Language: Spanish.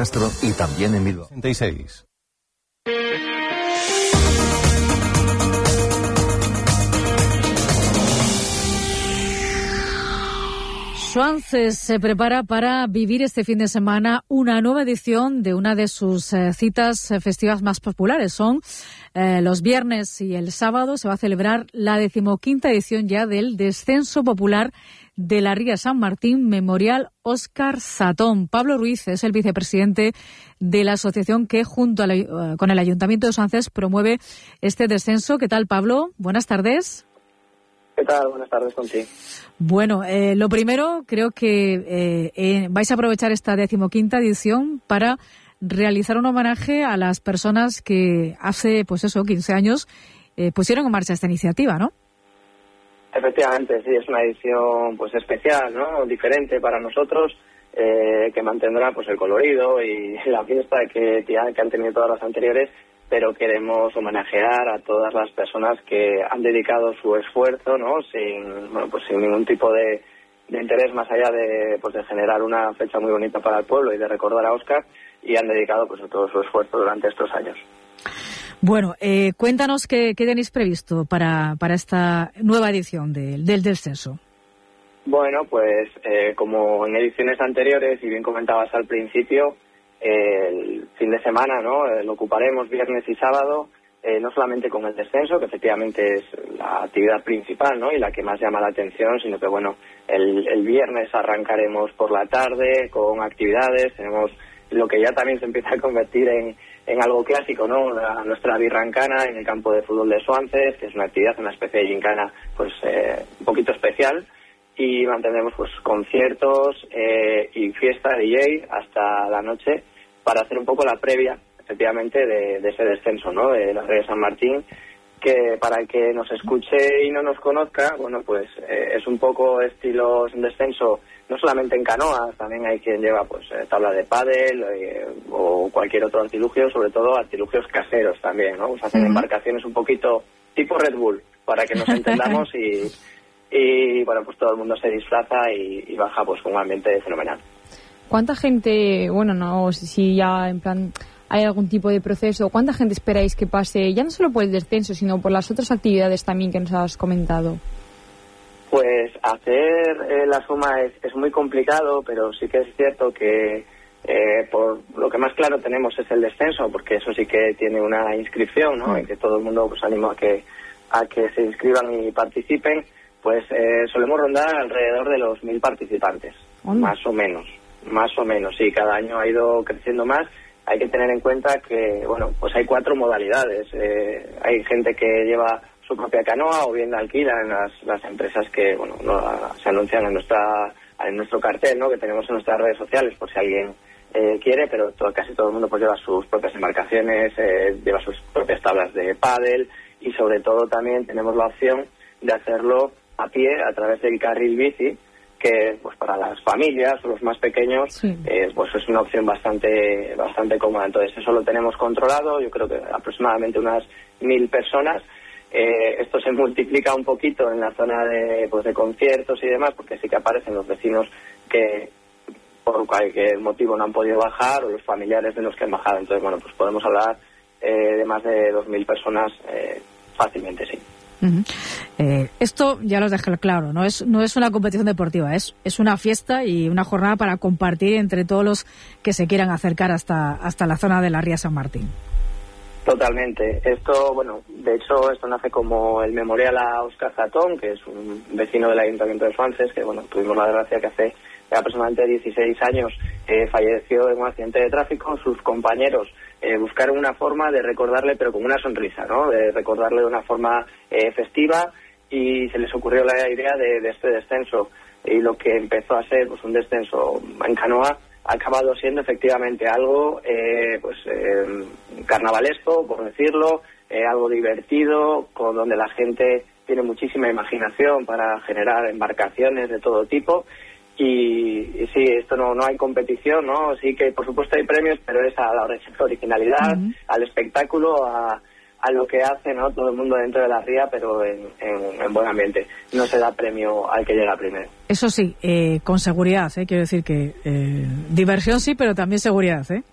Castro y también en Bilbao. 66. Suances se prepara para vivir este fin de semana una nueva edición de una de sus citas festivas más populares. Son los viernes y el sábado. Se va a celebrar la 15ª edición ya del Descenso Popular de la Ría San Martín, Memorial Óscar Satón. Pablo Ruiz es el vicepresidente de la asociación que junto con el Ayuntamiento de Suances promueve este descenso. ¿Qué tal, Pablo? Buenas tardes. ¿Qué tal? Buenas tardes, Conchi. Bueno, lo primero, creo que vais a aprovechar esta 15ª edición para realizar un homenaje a las personas que hace, 15 años pusieron en marcha esta iniciativa, ¿no? Efectivamente, sí, es una edición especial, ¿no? Diferente para nosotros, que mantendrá el colorido y la fiesta que han tenido todas las anteriores, pero queremos homenajear a todas las personas que han dedicado su esfuerzo, ¿no? Sin ningún tipo de interés más allá de generar una fecha muy bonita para el pueblo y de recordar a Óscar, y han dedicado todo su esfuerzo durante estos años. Bueno, cuéntanos qué tenéis previsto para esta nueva edición del descenso. Bueno, como en ediciones anteriores, y bien comentabas al principio, el fin de semana, ¿no? Lo ocuparemos viernes y sábado, no solamente con el descenso, que efectivamente es la actividad principal, ¿no? Y la que más llama la atención, sino que el viernes arrancaremos por la tarde con actividades. Tenemos lo que ya también se empieza a convertir en algo clásico, ¿no? Nuestra birrancana en el campo de fútbol de Suances, que es una actividad, una especie de gincana un poquito especial. Y mantendremos conciertos y fiesta DJ hasta la noche para hacer un poco la previa, efectivamente, de ese descenso, ¿no? De la Ría San Martín, que para el que nos escuche y no nos conozca, es un poco estilo descenso, no solamente en canoas, también hay quien lleva tabla de pádel o cualquier otro artilugio, sobre todo artilugios caseros también, ¿no? Hacen embarcaciones un poquito tipo Red Bull, para que nos entendamos y todo el mundo se disfraza y baja un ambiente fenomenal. ¿Cuánta gente, no sé si ya en plan hay algún tipo de proceso, cuánta gente esperáis que pase, ya no solo por el descenso, sino por las otras actividades también que nos has comentado? Hacer la suma es muy complicado, pero sí que es cierto que por lo que más claro tenemos es el descenso, porque eso sí que tiene una inscripción, ¿no? Y que todo el mundo animo a que se inscriban y participen. Solemos rondar alrededor de los 1.000 participantes, más o menos, sí, cada año ha ido creciendo más. Hay que tener en cuenta que, hay 4 modalidades. Hay gente que lleva su propia canoa o bien la alquilan las empresas que, se anuncian en nuestro cartel, ¿no? Que tenemos en nuestras redes sociales, por si alguien quiere, pero casi todo el mundo lleva sus propias embarcaciones, lleva sus propias tablas de pádel, y sobre todo también tenemos la opción de hacerlo a pie a través del carril bici, que para las familias o los más pequeños es una opción bastante cómoda. Entonces eso lo tenemos controlado, yo creo que aproximadamente unas 1.000 personas. Esto se multiplica un poquito en la zona de conciertos y demás, porque sí que aparecen los vecinos que por cualquier motivo no han podido bajar, o los familiares de los que han bajado. Entonces podemos hablar de más de 2.000 personas fácilmente, sí. Esto ya lo dejé claro, no es una competición deportiva, es una fiesta y una jornada para compartir entre todos los que se quieran acercar hasta la zona de la Ría San Martín. Totalmente. Esto, de hecho, esto nace como el memorial a Óscar Satón, que es un vecino del Ayuntamiento de Suances, que tuvimos la desgracia que hace aproximadamente 16 años falleció en un accidente de tráfico. Sus compañeros buscaron una forma de recordarle, pero con una sonrisa, ¿no? De recordarle de una forma festiva, y se les ocurrió la idea de este descenso. Y lo que empezó a ser un descenso en canoa ha acabado siendo efectivamente algo carnavalesco, por decirlo, algo divertido, donde la gente tiene muchísima imaginación para generar embarcaciones de todo tipo. Y sí, esto no hay competición, ¿no? Sí que por supuesto hay premios, pero es a la originalidad, al espectáculo, a lo que hace, ¿no? Todo el mundo dentro de la ría, pero en buen ambiente. No se da premio al que llega primero. Eso sí, con seguridad, quiero decir que diversión sí, pero también seguridad,